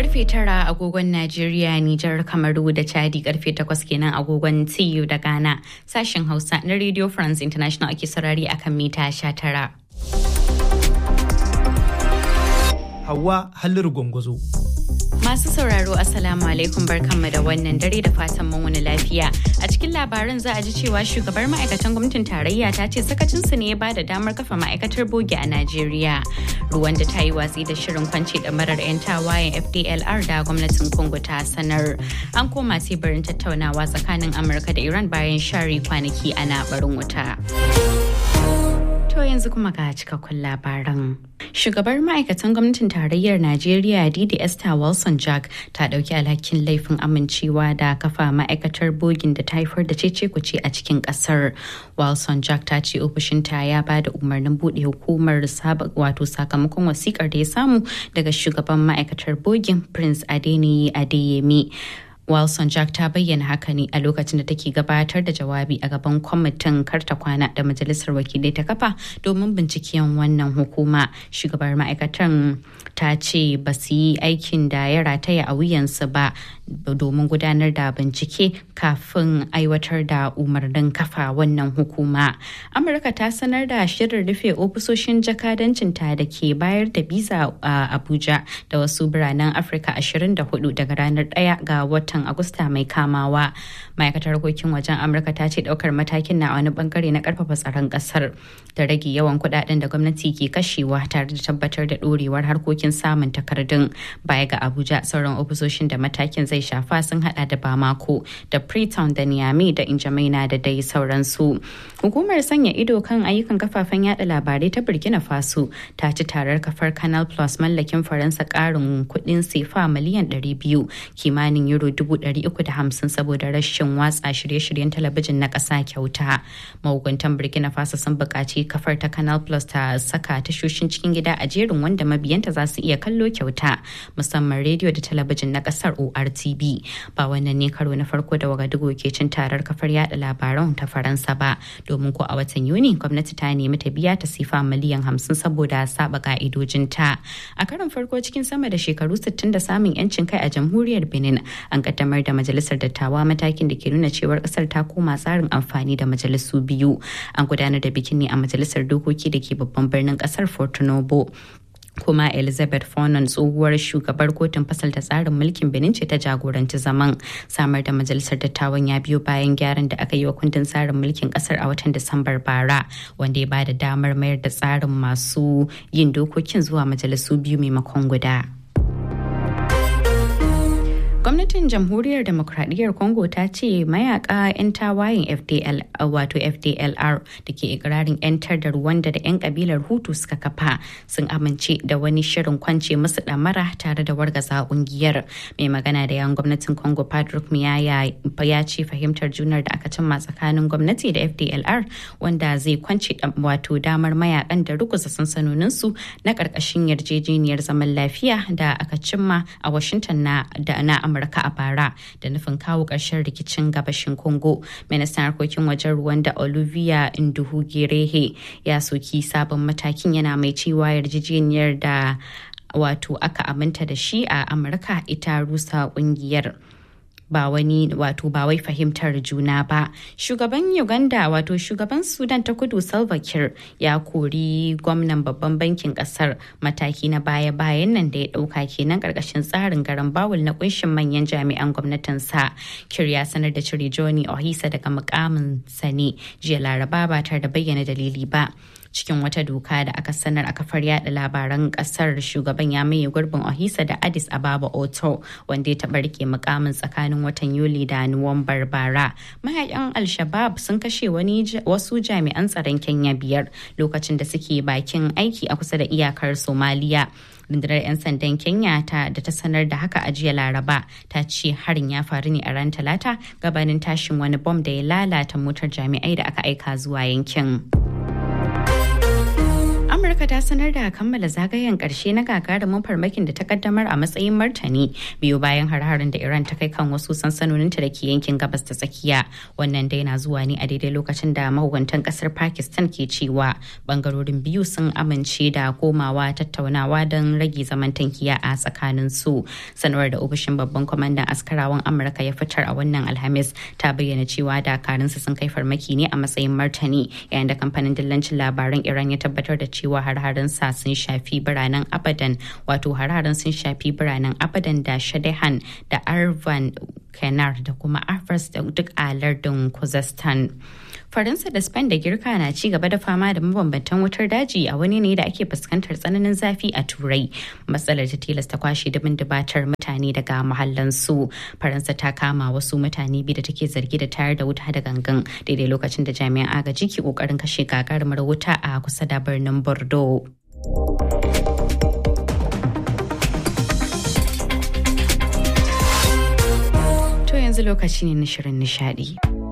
karfe 9 agogon Najeriya, Nijar, Kamaru da Chadi, karfe 8 kenan agogon TU da Ghana. Sashen Hausa na Radio France International ake saurari akan mita 19. Hauwa Halliru Gwangwazo. Masu sauraro Assalamu alaikum, barkanmu da wannan dare da fatan mun wani lafiya. A cikin labaran za a ji cewa shugabar ma'aikatan gwamnatin tarayya ta ce sakacinsu ne ya bada damar kafa ma'aikatar bogi a Najeriya. Ruwan da ta yi watsi da shirin kwance da marar 'yan tawayen FDLR da gwamnatin Congo ta sanar. An koma teburin tattaunawa tsakanin Amurka da Iran bayan share kwanaki ana barin wuta. To yanzu kuma ga cikakkun labaran. Shugabar ma'aikatan gwamnatin tarayyar Najeriya Didi Esther Wilson Jack ta dauki alhakin laifin amincewa da kafa ma'aikatar bogin da ta haifar da cece-kuce a cikin kasar. Wilson Jack ta ce ofishinta ya ba da umarnin bude hukumar sakamakon wasikar da ya samu daga shugaban ma'aikatar bogin Prince Adeyemi. Wilson Jack ta bayyana haka ne a lokacin da take gabatar da jawabi a gaban kwamitin karta kwana da majalisar wakilai ta kafa domin binciken wannan hukuma. Shugabar ma'aikatan ta ce ba su yi aikin da ya rataya a wuyansu ba domin gudanar da bincike kafin aiwatar da umarnin kafa wannan hukuma. Amurka ta sanar da shirin rufe ofisoshin jakadancinta da ke bayar da biza a Abuja da wasu biranen Afirka 24 daga ranar 1 ga watan Agusta mai kamawa. Ma'aikatar harkokin wajen Amurka ta ce daukar matakin na wani bangare na karfafa tsaron kasar da rage yawan kudaden da gwamnati ke kashewa tare da tabbatar da dorewar harkokin samun takardun. Baya ga Abuja, sauran ofisoshin da matakin zai shafa sun hada da Bamako da Freetown da Niamey da N'Djamena da dai sauransu. Hukumar sanya ido kan ayyukan kafafen yada labarai ta Burkina Faso ta ci tarar kafar Canal Plus mallakin Faransa karin kudin sefa miliyan 200 kimanin euro 350 saboda rashin watsa shirye-shiryen talabijin na ƙasa kyauta. Mahukuntan Burkina Faso sun buƙaci kafar ta Canal Plus ta saka tashoshin cikin gida a jerin wanda mabiyanta za su iya kallo kyauta, musamman rediyo da talabijin na ƙasar ORTB. Ba wannan ne karo na farko da Wagadugu ke cin tarar kafar yada labaran ta Faransa ba, domin ko a watan Yuni gwamnati ta nemi ta biya ta sifa miliyan 50 saboda saba ka'idojinta. A karon farko cikin sama da shekaru 60 da samun 'yancin kai a jamhuriyar Benin, an kaddamar da majalisar dattawa, matakin da ke nuna cewar kasar ta koma tsarin amfani da majalisu biyu. An gudanar da bikin ne a majalisar dokoki da ke babban birnin kasar Porto Novo. Kuma Elizabeth Fonon, tsohuwar shugabar kotun fasalta tsarin mulkin Benin, ce ta jagoranci zaman. Samar da majalisar dattawan ya biyo bayan gyaran da aka yi wa kundin tsarin mulkin kasar a watan Disambar bara, wanda ya ba da damar mayar da tsarin masu yin dokokin zuwa majalisu biyu maimakon guda. Gwamnatin Jamhuriyar Demokradiyyar Congo ta ce mayaka 'yan tawayen FDLR da ke ikirarin 'yantar da Rwanda da 'yan kabilar Hutu suka kafa sun amince da wani shirin kwance musu damara tare da wargaza kungiyar. Mai magana da yawan gwamnatin Congo Patrick Muyaya ya ce fahimtar junar da aka cimma tsakanin gwamnati da FDLR wanda zai kwance damar mayakan da ruguza sansanoninsu na karkashin yarjejeniyar zaman lafiya da aka cimma a Washington na Amurka a bara da nufin kawo ƙarshen rikicin gabashin Congo. Ministan harkokin wajen Rwanda Olivier Nduhungirehe ya soki sabon matakin, yana mai cewa yarjejeniyar da aka aminta da shi a Amurka ita rusa ƙungiyar. Ba wai fahimtar juna ba. Shugaban Uganda shugaban Sudan ta Kudu Salva Kiir ya kori gwamnan babban bankin kasar, mataki na baya-bayan nan da ya dauka kenan karkashin tsarin garan bawul na kunshin manyan jami'an gwamnatin sa. Kiir ya sanar da cire Johnny Ohisa daga mukamin sa ne jiya Laraba ba tare da bayyana dalili ba. Cikin wata doka da aka sanar a kafar yada labaran kasar, shugaban ya maye gurbin Ohisa da Addis Ababa Oto, wanda ya taɓa rike mukamin tsakanin watan Yuli da Nuwambar bara. Mayakan Al-Shabaab sun kashe wasu jami'an tsaron Kenya 5 lokacin da suke bakin aiki a kusa da iyakar Somaliya. Rundunar 'yan sandan Kenya da ta sanar da haka a jiya Laraba ta ce harin ya faru ne a ran Talata gabanin tashin wani bom da ya lalata motar jami'ai da aka aika zuwa yankin. Amurka ta sanar da kammala zagayen ƙarshe na gagarumin farmakin da ta kaddamar a matsayin martani biyu bayan har-harin da Iran ta kai kan wasu sansanoninta da ke yankin gabas ta tsakiya. Wannan dai na zuwa ne a daidai lokacin da mahukuntan ƙasar Pakistan ke cewa bangarorin biyu sun amince da komawa tattaunawa don rage zaman tankiya a tsakanin su. Sanarwar da ofishin babban kwamandan askarawan Amurka ya fitar a wannan Alhamis ta bayyana cewa dakarunsu sun kai farmaki ne a matsayin martani, yayin da kamfanin dillancin labaran Iran ya tabbatar da cewa har-harin sa sun shafi biranen Abadan, wato har-harin sun shafi biranen Abadan da Shadehan da Arvan Kenar da kuma Afras da duk a lardin Khuzestan. Faransa da Spain da Girka na ci gaba da fama da mabambantan wutar daji a wani ne da ake fuskantar tsananin zafi a Turai. Matsalar ta tilasta kwashe dubin dubatar mutane daga mahallansu. Faransa ta kama wasu mutane biyu da take zargi da tayar da wuta da gangan daidai lokacin da jami'an agaji ke kokarin kashe gagarumar wuta a kusa da birnin Bordeaux. To yanzu lokaci ne na shirin nishadi.